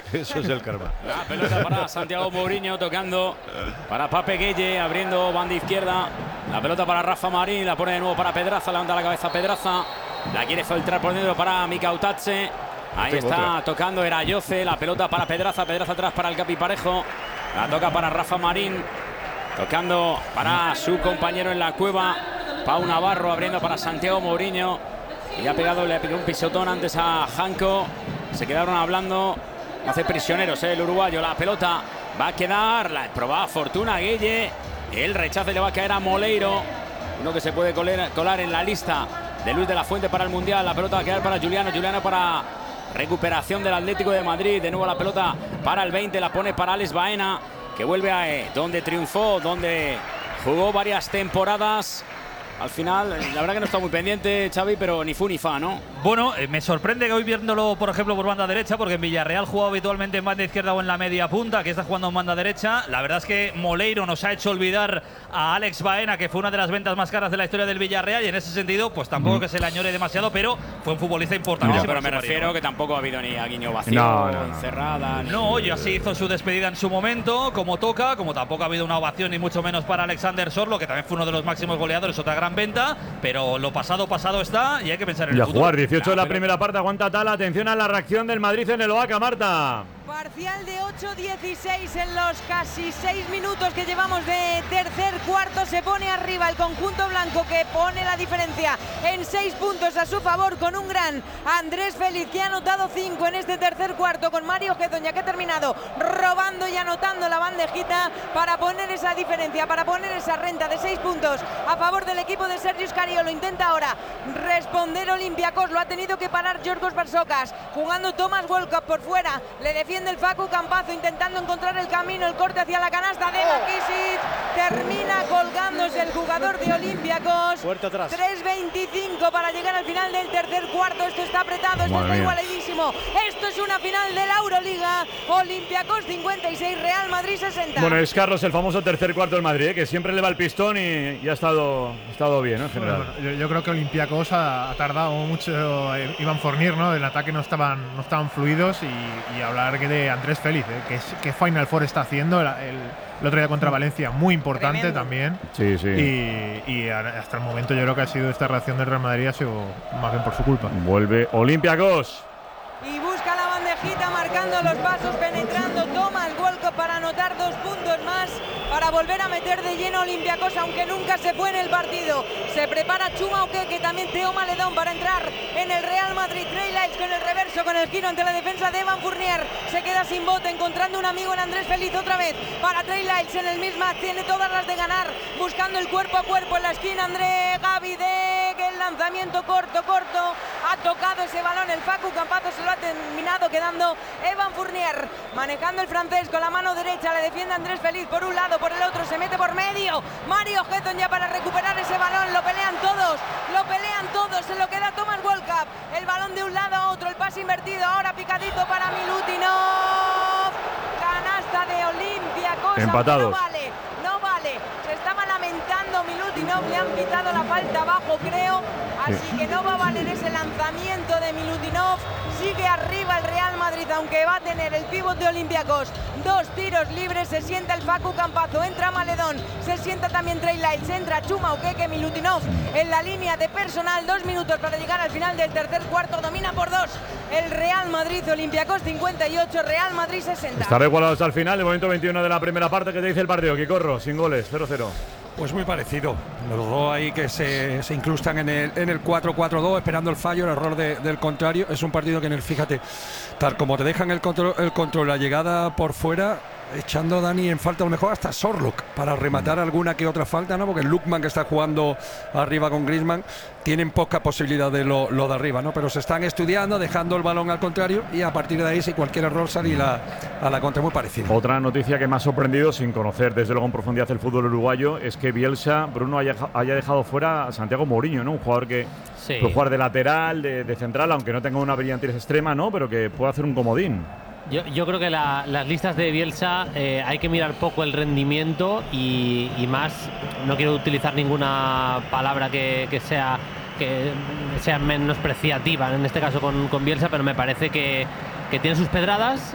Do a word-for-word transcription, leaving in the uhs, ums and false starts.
Eso es el karma. La pelota para Santiago Mourinho, tocando para Pape Gueye, abriendo banda izquierda. La pelota para Rafa Marín, la pone de nuevo para Pedraza, levanta la cabeza Pedraza. La quiere filtrar por dentro para Mikautadze. Ahí Tengo está otra. tocando Erayoce, la pelota para Pedraza, Pedraza atrás para el Capi Parejo. La toca para Rafa Marín, tocando para su compañero en la cueva, Pau Navarro, abriendo para Santiago Mourinho. Y ha pegado, le pegó un pisotón antes a Janko. Se quedaron hablando. Hace prisioneros eh, el uruguayo. La pelota va a quedar. La probada Fortuna Gueye. El rechace le va a caer a Moleiro. Uno que se puede colar, colar en la lista de Luis de la Fuente para el Mundial. La pelota va a quedar para Juliano. Juliano para recuperación del Atlético de Madrid. De nuevo la pelota para el veinte. La pone para Alex Baena, que vuelve a eh, donde triunfó, donde jugó varias temporadas. Al final, la verdad que no está muy pendiente, Xavi, pero ni fu ni fa, ¿no? Bueno, eh, me sorprende que hoy viéndolo, por ejemplo, por banda derecha, porque en Villarreal jugaba habitualmente en banda izquierda o en la media punta, que está jugando en banda derecha. La verdad es que Moleiro nos ha hecho olvidar a Alex Baena, que fue una de las ventas más caras de la historia del Villarreal, y en ese sentido, pues tampoco mm. que se le añore demasiado, pero fue un futbolista importante. No, pero me refiero que tampoco ha habido ni a guiño vacío, no, no, no. encerrada. Ni... No, ya se hizo su despedida en su momento, como toca, como tampoco ha habido una ovación, ni mucho menos para Alexander Sorlo, que también fue uno de los máximos goleadores, otra gran venta. Pero lo pasado, pasado está y hay que pensar en y el a futuro. jugar, dieciocho de la pero... primera parte, aguanta Tala. Atención a la reacción del Madrid en el Oaca, Marta. Parcial de ocho dieciséis en los casi seis minutos que llevamos de tercer cuarto. Se pone arriba el conjunto blanco, que pone la diferencia en seis puntos a su favor, con un gran Andrés Félix, que ha anotado cinco en este tercer cuarto, con Mario Gezoña, que ha terminado robando y anotando la bandejita para poner esa diferencia, para poner esa renta de seis puntos a favor del equipo de Sergio Scariolo. Intenta ahora responder Olympiacos, lo ha tenido que parar Giorgos Barsocas, jugando Thomas Walcott por fuera, le defiende el Facu Campazo, intentando encontrar el camino, el corte hacia la canasta de Makisic, termina colgándose el jugador de Olympiacos. tres veinticinco para llegar al final del tercer cuarto. Esto está apretado, esto está igualadísimo. Esto es una final de la Euroliga. Olympiacos cincuenta y seis, Real Madrid sesenta. Bueno, es Carlos el famoso tercer cuarto del Madrid, ¿eh? Que siempre le va el pistón y, y ha estado, ha estado bien, ¿no? En general. Bueno, yo, yo creo que Olympiacos ha, ha tardado mucho. eh, Iván Fournier, ¿no? El ataque no estaban, no estaban fluidos, y, y hablar que de Andrés Félix, ¿eh? que, que Final Four está haciendo el, el, el otro día contra Valencia, muy importante. Tremendo. También. Sí, sí. Y, y hasta el momento yo creo que ha sido esta reacción del Real Madrid ha sido más bien por su culpa. Vuelve Olympiacos. Y busca la bandejita, marcando los pasos, penetrando Thomas Walcott para anotar dos puntos más, para volver a meter de lleno a Olympiacos, aunque nunca se fue en el partido. Se prepara Chuma Okeke, también Teo Maledón, para entrar en el Real Madrid. Trey Lyles con el reverso, con el giro ante la defensa de Evan Fournier. Se queda sin bote, encontrando un amigo en Andrés Félix otra vez. Para Trey Lyles en el mismatch, tiene todas las de ganar, buscando el cuerpo a cuerpo en la esquina. André Gavidec, el lanzamiento corto, corto. Ha tocado ese balón el Facu Campazo, se lo ha terminado quedando Evan Fournier, manejando el francés con la mano derecha. Le defiende Andrés Félix por un lado, por el otro se mete por medio Mario Geton ya para recuperar ese balón. Lo pelean todos, lo pelean todos, se lo queda Thomas Walcott. El balón de un lado a otro, el pase invertido, ahora picadito para Milutinov. Canasta de Olympiacos. Empatados. No vale, no vale. Se estaba lamentando Milutinov, le han pitado la falta abajo, creo. Así que no va a valer ese lanzamiento de Milutinov. Sigue arriba el Real Madrid, aunque va a tener el pívot de Olympiacos dos tiros libres. Se sienta el Facu Campazo, entra Maledón, se sienta también Trey Lyles, entra Chuma Okeke, Milutinov en la línea de personal. Dos minutos para llegar al final del tercer cuarto. Domina por dos el Real Madrid. Olympiacos cincuenta y ocho, Real Madrid sesenta. Estará igualado hasta el final, el momento veintiuno de la primera parte. ¿Qué te dice el partido, Quicorro? Sin goles, cero cero. Pues muy parecido. Los dos ahí que se, se incrustan en el, en el cuatro cuatro dos, esperando el fallo, el error de, del contrario. Es un partido que en el, fíjate, tal como te dejan el control, el control, la llegada por fuera, echando Dani en falta a lo mejor hasta Sorlock para rematar alguna que otra falta, ¿no? Porque Lukman, que está jugando arriba con Griezmann, tienen poca posibilidad de lo, lo de arriba, ¿no? Pero se están estudiando, dejando el balón al contrario, y a partir de ahí, si cualquier error salir a, a la contra, muy parecido. Otra noticia que me ha sorprendido, sin conocer desde luego en profundidad el fútbol uruguayo, es que Bielsa, Bruno, haya, haya dejado fuera a Santiago Mourinho, ¿no? Un jugador que sí. puede jugar de lateral, de, de central, aunque no tenga una brillantez extrema, ¿no? Pero que puede hacer un comodín. Yo, yo creo que la, las listas de Bielsa eh, hay que mirar poco el rendimiento y, y más, no quiero utilizar ninguna palabra que, que sea que sea menospreciativa en este caso con, con Bielsa, pero me parece que, que tiene sus pedradas